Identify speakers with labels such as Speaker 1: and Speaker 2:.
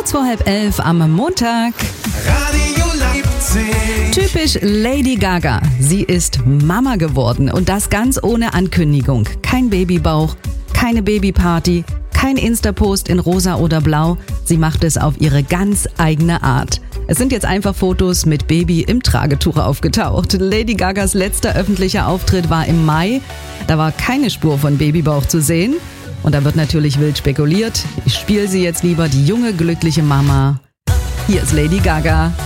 Speaker 1: Kurz vor 10:30 am Montag.
Speaker 2: Radio Leipzig.
Speaker 1: Typisch Lady Gaga. Sie ist Mama geworden und das ganz ohne Ankündigung. Kein Babybauch, keine Babyparty, kein Insta-Post in rosa oder blau. Sie macht es auf ihre ganz eigene Art. Es sind jetzt einfach Fotos mit Baby im Tragetuch aufgetaucht. Lady Gagas letzter öffentlicher Auftritt war im Mai. Da war keine Spur von Babybauch zu sehen. Und da wird natürlich wild spekuliert. Ich spiele sie jetzt lieber, die junge, glückliche Mama. Hier ist Lady Gaga.